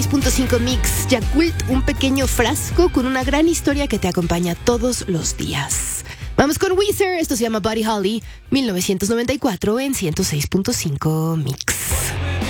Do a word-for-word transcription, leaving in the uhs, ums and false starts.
seis punto cinco Mix, Yakult, un pequeño frasco con una gran historia que te acompaña todos los días. Vamos con Weezer, esto se llama Buddy Holly, mil novecientos noventa y cuatro en ciento seis punto cinco Mix.